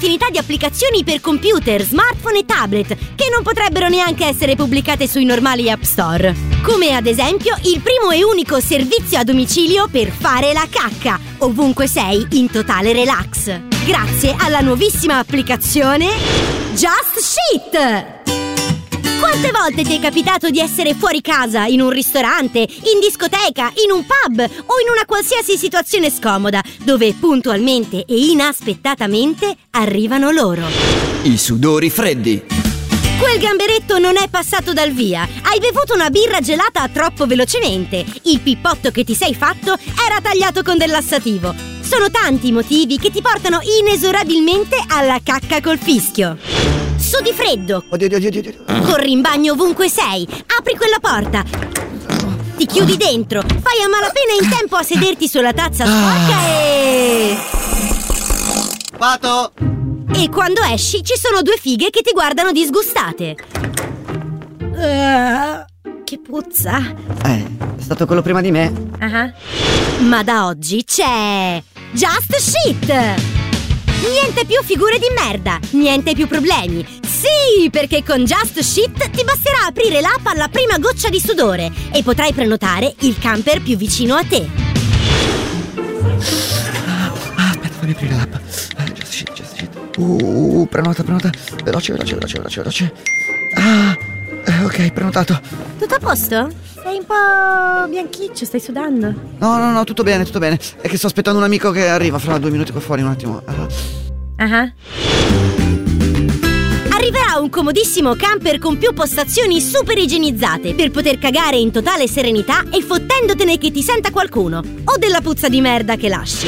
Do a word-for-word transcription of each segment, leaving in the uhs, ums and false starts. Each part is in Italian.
un'infinità di applicazioni per computer, smartphone e tablet che non potrebbero neanche essere pubblicate sui normali App Store. Come ad esempio il primo e unico servizio a domicilio per fare la cacca, ovunque sei, in totale relax. Grazie alla nuovissima applicazione Just Shit! Quante volte ti è capitato di essere fuori casa, in un ristorante, in discoteca, in un pub o in una qualsiasi situazione scomoda, dove puntualmente e inaspettatamente arrivano loro? I sudori freddi. Quel gamberetto non è passato dal via. Hai bevuto una birra gelata troppo velocemente. Il pippotto che ti sei fatto era tagliato con del lassativo. Sono tanti i motivi che ti portano inesorabilmente alla cacca col fischio. Sudi freddo. Oddio, oddio, oddio, oddio. Corri in bagno ovunque sei. Apri quella porta. Ti chiudi dentro. Fai a malapena in tempo a sederti sulla tazza sporca e... Pato! E quando esci ci sono due fighe che ti guardano disgustate. Uh, che puzza. Eh, è stato quello prima di me. Uh-huh. Ma da oggi c'è Just Shit! Niente più figure di merda, niente più problemi. Sì, perché con Just Shit ti basterà aprire l'app alla prima goccia di sudore e potrai prenotare il camper più vicino a te. Ah, aspetta, fammi aprire l'app. Ah, Just Shit, Just Shit. Uh, prenota, prenota. Veloce, veloce, veloce, veloce, veloce. Ah, eh, ok, prenotato. Tutto a posto? Sei un po' bianchiccio, stai sudando? No, no, no, tutto bene, tutto bene. È che sto aspettando un amico che arriva fra due minuti qua fuori, un attimo. Uh-huh. Arriverà un comodissimo camper con più postazioni super igienizzate per poter cagare in totale serenità e fottendotene che ti senta qualcuno o della puzza di merda che lasci.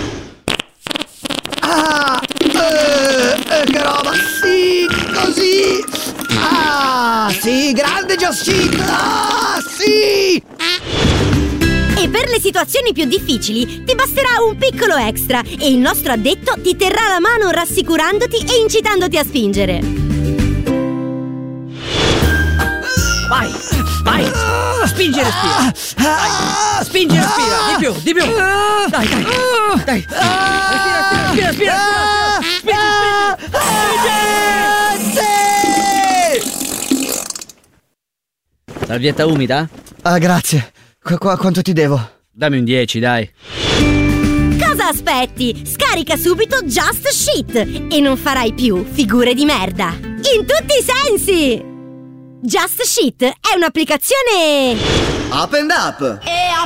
Ah! Eh, eh, che roba! Sì, così! Ah, sì, grande Just Shit! Ah, sì! E per le situazioni più difficili ti basterà un piccolo extra e il nostro addetto ti terrà la mano rassicurandoti e incitandoti a spingere. Vai, vai! Spingi e respira! Vai. Spingi e respira! Di più, di più! Dai, dai! Dai! Respira, respira, respira! Spingi, spingi! Salvietta umida? Ah, grazie. Qua, qua, quanto ti devo? Dammi un dieci, dai. Cosa aspetti? Scarica subito Just Shit e non farai più figure di merda. In tutti i sensi! Just Shit è un'applicazione Up and up! E